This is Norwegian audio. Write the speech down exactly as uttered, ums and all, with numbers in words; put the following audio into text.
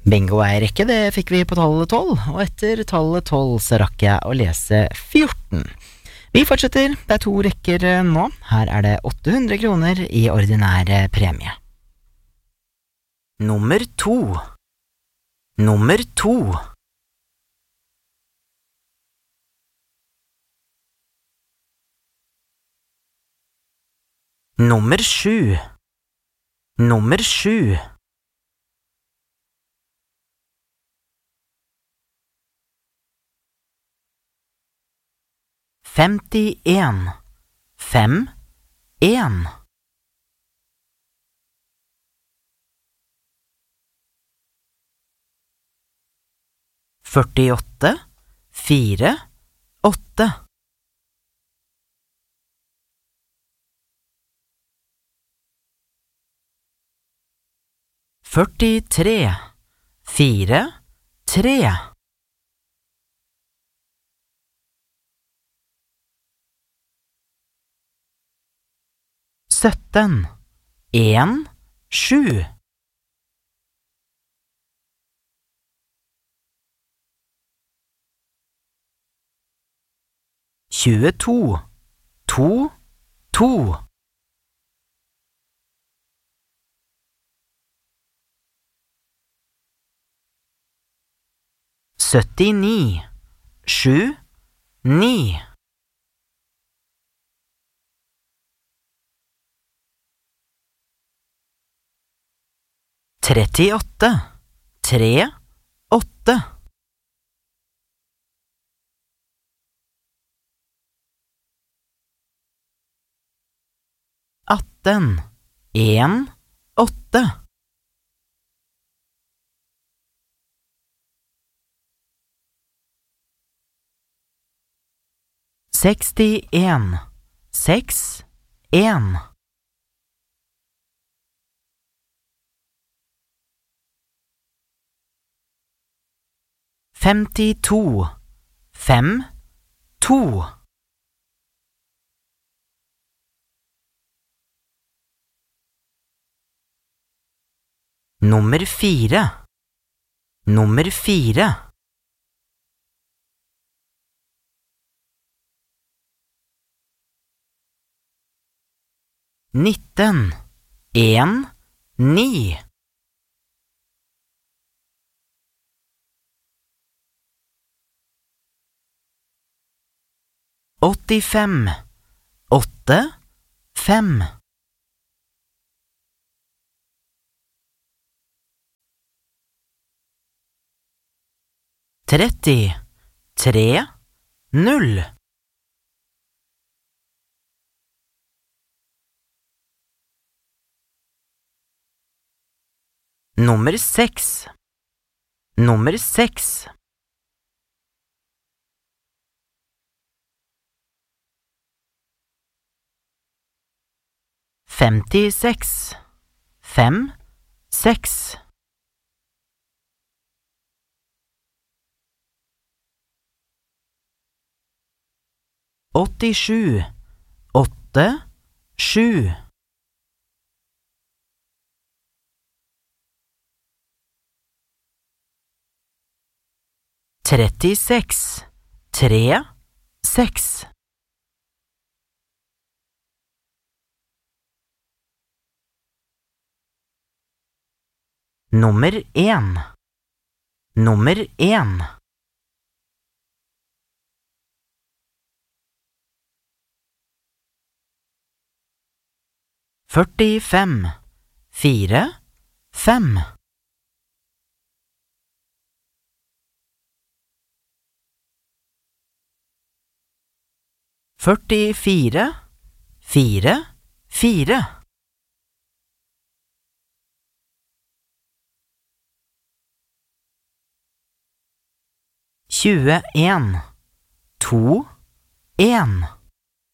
Bingo er rekke, det fikk vi på tallet tolv, og etter tallet tolv så rakk jeg å lese fjorten. Vi fortsetter, det er to rekker nå. Her er det åtte hundre kroner i ordinære premie. Nummer to. Nummer to. Nummer sju. Nummer sju. Femtien. Fem. En. Førtiåtte. Fire. Åtte. Førtitre. Fire. Tre. Sytten. En. Sju. Tjueto. To. To. Syttini. Sju. Ni. Trettiåtte. Tre. Åtte. Atten. En. Åtte. Sekstien. Seks. En. Femtito. Fem. To. Nummer fire. Nummer fire. Nitten. En. Ni. Åttifem. Åtte. Fem. Tretti. Tre. Null. Nummer seks. Nummer seks. Femtiseks. Fem. Seks. Åttisju. Åtte. Sju. Trettiseks. Tre. Seks. Nummer en. Nummer en. Førtifem. Fire. Fem. Førtifire. Fire. Fire. Tjueen. To. En.